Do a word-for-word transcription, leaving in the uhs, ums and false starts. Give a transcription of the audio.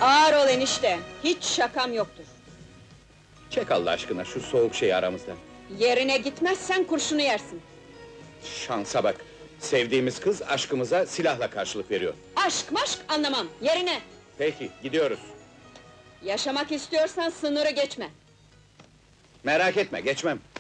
Ağır ol enişte, hiç şakam yoktur. Çek Allah aşkına şu soğuk şeyi aramızdan. Yerine gitmezsen kurşunu yersin. Şansa bak! Sevdiğimiz kız aşkımıza silahla karşılık veriyor. Aşk maşk anlamam, yerine! Peki, gidiyoruz. Yaşamak istiyorsan sınırı geçme. Merak etme, geçmem.